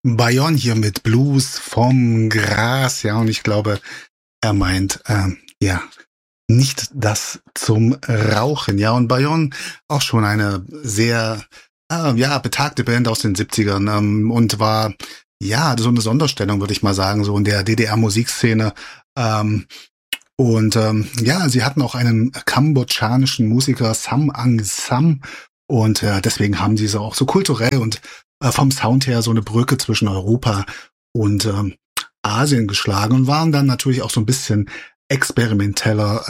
Bayonne hier mit Blues vom Gras, ja, und ich glaube, er meint, ja, nicht das zum Rauchen, ja, und Bayonne auch schon eine sehr, ja, betagte Band aus den 70ern, und war, ja, so eine Sonderstellung, würde ich mal sagen, so in der DDR-Musikszene, ja, sie hatten auch einen kambodschanischen Musiker, Sam Ang Sam, und deswegen haben sie so auch so kulturell und vom Sound her so eine Brücke zwischen Europa und Asien geschlagen und waren dann natürlich auch so ein bisschen experimenteller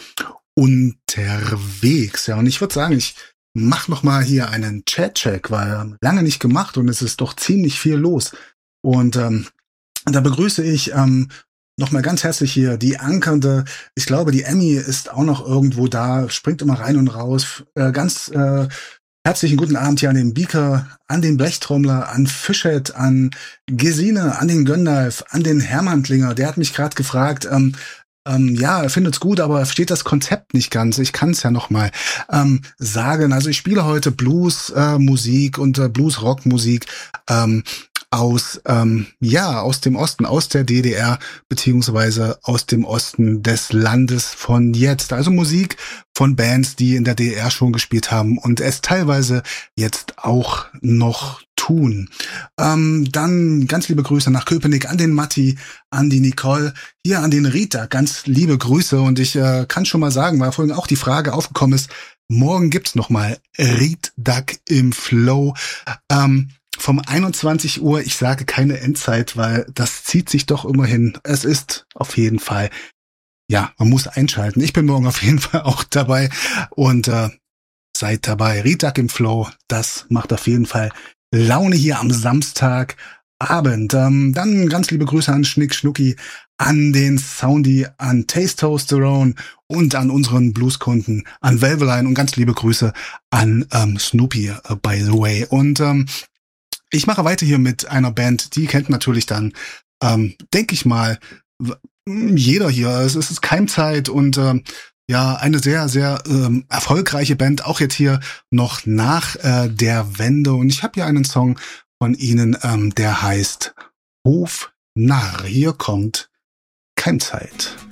unterwegs. Ja, und ich würde sagen, ich mach noch mal hier einen Chat-Check, weil lange nicht gemacht und es ist doch ziemlich viel los. Und da begrüße ich noch mal ganz herzlich hier die ankernde, ich glaube, die Emmy ist auch noch irgendwo da, springt immer rein und raus. Ganz herzlichen guten Abend hier an den Beaker, an den Blechtrommler, an Fischet, an Gesine, an den Göndalf, an den Hermanntlinger. Der hat mich gerade gefragt, ja, er findet's gut, aber er versteht das Konzept nicht ganz. Ich kann es ja noch mal sagen. Also ich spiele heute Blues Musik und Blues Rock Musik aus aus dem Osten, aus der DDR beziehungsweise aus dem Osten des Landes von jetzt. Also Musik von Bands, die in der DDR schon gespielt haben und es teilweise jetzt auch noch tun. Dann ganz liebe Grüße nach Köpenick an den Matti, an die Nicole, hier an den Rita, ganz liebe Grüße und ich kann schon mal sagen, weil vorhin auch die Frage aufgekommen ist, morgen gibt's noch mal Rietdag im Flow. Vom 21 Uhr, ich sage keine Endzeit, weil das zieht sich doch immerhin. Es ist auf jeden Fall, ja, man muss einschalten. Ich bin morgen auf jeden Fall auch dabei und seid dabei. Rietag im Flow, das macht auf jeden Fall Laune hier am Samstagabend. Dann ganz liebe Grüße an Schnick Schnucki, an den Soundy, an Tasteosterone und an unseren Blueskunden, an Velveline und ganz liebe Grüße an Snoopy, by the way. Und ich mache weiter hier mit einer Band, die kennt natürlich dann, denke ich mal, jeder hier. Es ist Keimzeit und ja, eine sehr, sehr erfolgreiche Band, auch jetzt hier noch nach der Wende. Und ich habe hier einen Song von ihnen, der heißt Hofnarr. Hier kommt Keimzeit.